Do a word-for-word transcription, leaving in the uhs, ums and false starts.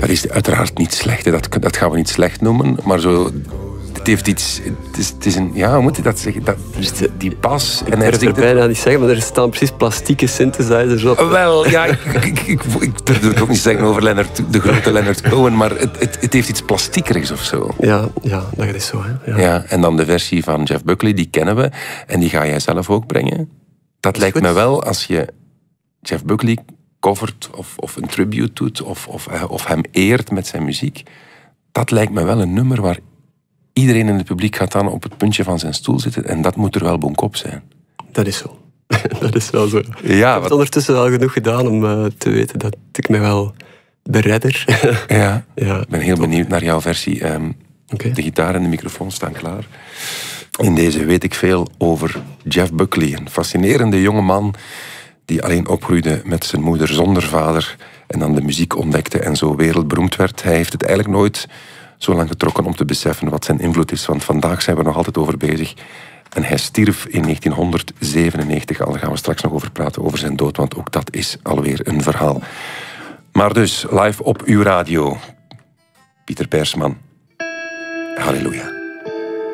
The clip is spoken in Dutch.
Dat is uiteraard niet slecht, hè. Dat, dat gaan we niet slecht noemen, maar zo... Het heeft iets... Het is, het is een... Ja, hoe moet je dat zeggen? Dat, die bas... Ik durf er bijna niet zeggen, maar er staan precies plastieke synthesizers op. Wel, ja, ik, ik, ik, ik durf het ook niet zeggen over Leonard, de grote Leonard Cohen, maar het, het, het heeft iets plastiekerigs of zo. Ja, ja, dat is zo. Hè. Ja. Ja, en dan de versie van Jeff Buckley, die kennen we, en die ga jij zelf ook brengen. Dat, dat lijkt goed. me wel, als je Jeff Buckley covert of, of een tribute doet, of, of, of hem eert met zijn muziek, dat lijkt me wel een nummer waar iedereen in het publiek gaat dan op het puntje van zijn stoel zitten en dat moet er wel bonkop zijn. Dat is zo. Dat is wel zo. Ja, ik heb het ondertussen al genoeg gedaan om uh, te weten dat ik me wel beredder. Ja, ja, ik ben heel top. benieuwd naar jouw versie. Um, okay. De gitaar en de microfoon staan klaar. In deze weet ik veel over Jeff Buckley, een fascinerende jonge man die alleen opgroeide met zijn moeder zonder vader en dan de muziek ontdekte en zo wereldberoemd werd. Hij heeft het eigenlijk nooit zo lang getrokken om te beseffen wat zijn invloed is, want vandaag zijn we er nog altijd over bezig. En hij stierf in negentienhonderdzevenennegentig, al daar gaan we straks nog over praten, over zijn dood, want ook dat is alweer een verhaal. Maar dus, live op uw radio, Pieter Persman. Halleluja.